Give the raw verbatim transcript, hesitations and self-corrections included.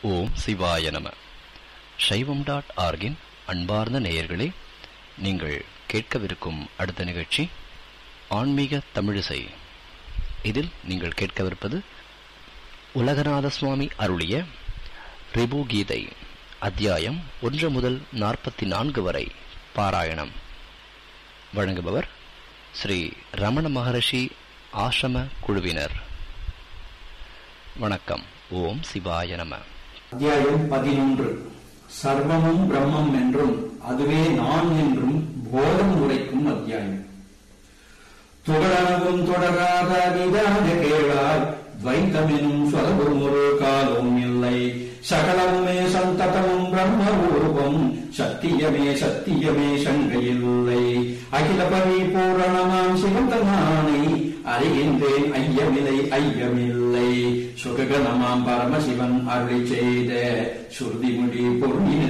ஓம் சிவாய நம. சைவம் டாட் ஆர்கின் அன்பார்ந்த நேயர்களே, நீங்கள் கேட்கவிருக்கும் அடுத்த நிகழ்ச்சி ஆன்மீக தமிழிசை. இதில் நீங்கள் கேட்கவிருப்பது உலகநாத சுவாமி அருளிய ரிபு கீதை அத்தியாயம் ஒன்று முதல் நாற்பத்தி நான்கு வரை பாராயணம். வழங்குபவர் ஸ்ரீ ரமண மகரிஷி ஆசிரம குழுவினர். வணக்கம். ஓம் சிவாய நம. அத்தியாயம் பதினொன்று. சர்வமும் பிரம்மம் என்றும் அதுவே நான் என்றும் போதம் உரைக்கும் அத்தியாயம். தொடரவும் தொடராத நிதான கேளார் துவைத்தமெனும் சொலவும் ஒரு காலும் இல்லை. சகலமுமே சந்ததமும் பிரம்ம ரூபம் சத்தியமே சத்தியமே சங்கையில்லை. அகில பரிபூரணமாம் சிவந்தமானை அறிகின்றேன் ஐயமில்லை ஐயமில்லை. சுககணமாம் பரமசிவன் அருளி செய்த சுருதிமுடி பொருளின